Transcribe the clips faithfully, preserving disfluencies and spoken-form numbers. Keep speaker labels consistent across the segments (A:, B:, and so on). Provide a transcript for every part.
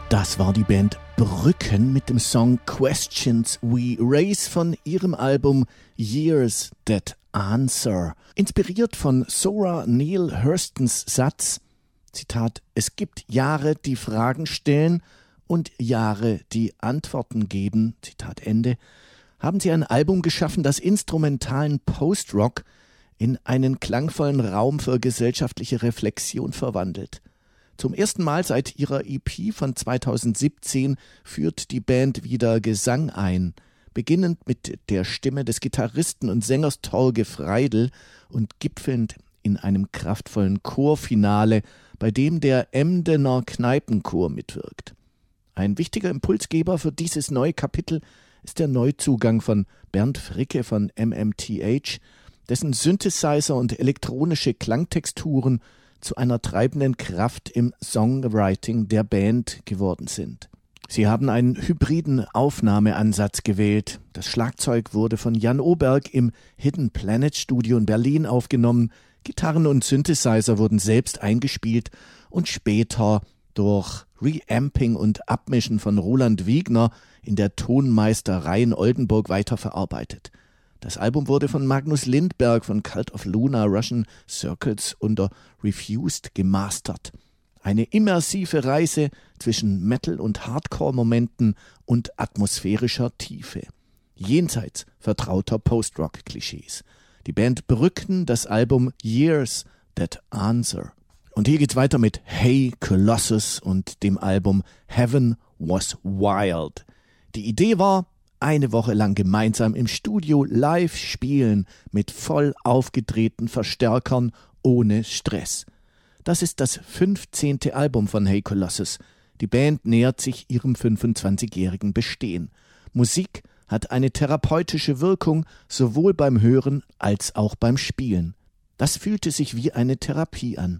A: Das war die Band Brücken mit dem Song Questions We Raise von ihrem Album Years That Answer. Inspiriert von Zora Neale Hurstons Satz, Zitat, es gibt Jahre, die Fragen stellen und Jahre, die Antworten geben, Zitat Ende, haben sie ein Album geschaffen, das instrumentalen Post-Rock in einen klangvollen Raum für gesellschaftliche Reflexion verwandelt. Zum ersten Mal seit ihrer E P von zweitausendsiebzehn führt die Band wieder Gesang ein, beginnend mit der Stimme des Gitarristen und Sängers Torge Freidl und gipfelnd in einem kraftvollen Chorfinale, bei dem der Emdener Kneipenchor mitwirkt. Ein wichtiger Impulsgeber für dieses neue Kapitel ist der Neuzugang von Bernd Fricke von M M T H, dessen Synthesizer und elektronische Klangtexturen zu einer treibenden Kraft im Songwriting der Band geworden sind. Sie haben einen hybriden Aufnahmeansatz gewählt. Das Schlagzeug wurde von Jan Oberg im Hidden Planet Studio in Berlin aufgenommen, Gitarren und Synthesizer wurden selbst eingespielt und später durch Reamping und Abmischen von Roland Wiegner in der Tonmeisterei in Oldenburg weiterverarbeitet. Das Album wurde von Magnus Lindberg von Cult of Luna Russian Circles unter Refused gemastert. Eine immersive Reise zwischen Metal- und Hardcore-Momenten und atmosphärischer Tiefe. Jenseits vertrauter Post-Rock-Klischees. Die Band Brücken, das Album Years That Answer. Und hier geht's weiter mit Hey Colossus und dem Album Heaven Was Wild. Die Idee war, eine Woche lang gemeinsam im Studio live spielen mit voll aufgedrehten Verstärkern ohne Stress. Das ist das fünfzehnte Album von Hey Colossus. Die Band nähert sich ihrem fünfundzwanzigjährigen Bestehen. Musik hat eine therapeutische Wirkung, sowohl beim Hören als auch beim Spielen. Das fühlte sich wie eine Therapie an.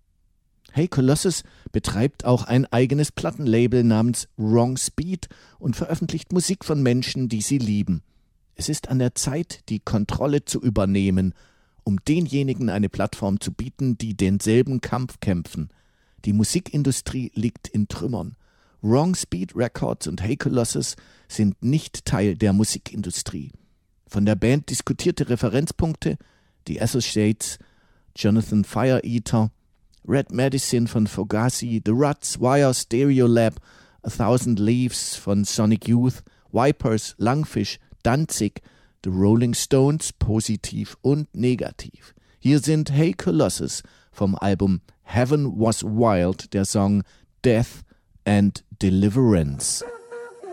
A: Hey Colossus betreibt auch ein eigenes Plattenlabel namens Wrong Speed und veröffentlicht Musik von Menschen, die sie lieben. Es ist an der Zeit, die Kontrolle zu übernehmen, um denjenigen eine Plattform zu bieten, die denselben Kampf kämpfen. Die Musikindustrie liegt in Trümmern. Wrong Speed Records und Hey Colossus sind nicht Teil der Musikindustrie. Von der Band diskutierte Referenzpunkte, die Associates, Jonathan Fireeater, Red Medicine von Fugazi, The Ruts, Wire, Stereolab, A Thousand Leaves von Sonic Youth, Vipers, Langfish, Danzig, The Rolling Stones, positiv und negativ. Hier sind Hey Colossus vom Album Heaven Was Wild, der Song Death and Deliverance.